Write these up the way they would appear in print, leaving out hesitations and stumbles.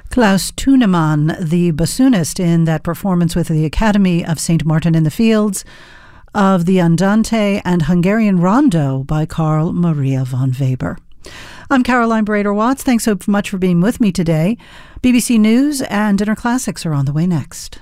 Klaus Thunemann, the bassoonist in that performance with the Academy of St. Martin in the Fields of the Andante and Hungarian Rondo by Carl Maria von Weber. I'm Caroline Brader-Watts. Thanks so much for being with me today. BBC News and Dinner Classics are on the way next.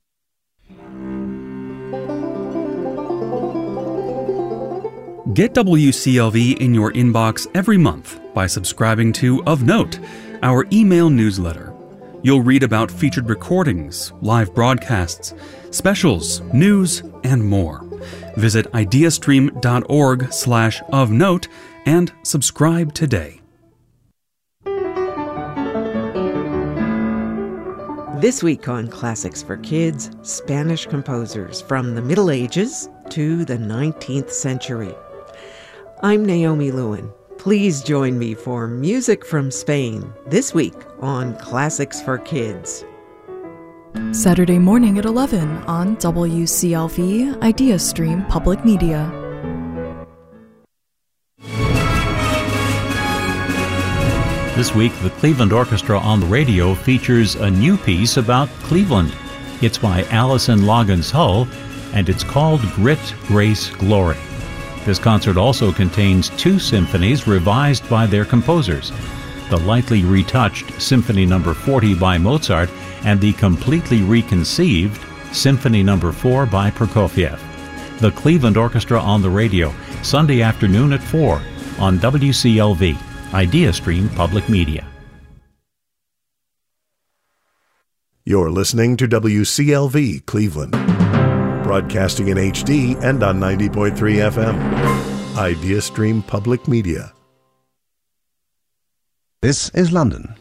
Get WCLV in your inbox every month by subscribing to Of Note, our email newsletter. You'll read about featured recordings, live broadcasts, specials, news, and more. Visit ideastream.org/ofnote and subscribe today. This week on Classics for Kids, Spanish composers from the Middle Ages to the 19th century. I'm Naomi Lewin. Please join me for Music from Spain this week on Classics for Kids. Saturday morning at 11 on WCLV IdeaStream Public Media. This week, the Cleveland Orchestra on the Radio features a new piece about Cleveland. It's by Alison Loggins Hull, and it's called Grit, Grace, Glory. This concert also contains 2 symphonies revised by their composers, the lightly retouched Symphony No. 40 by Mozart and the completely reconceived Symphony No. 4 by Prokofiev. The Cleveland Orchestra on the Radio, Sunday afternoon at 4 on WCLV, IdeaStream Public Media. You're listening to WCLV Cleveland, broadcasting in HD and on 90.3 FM. IdeaStream Public Media. This is London.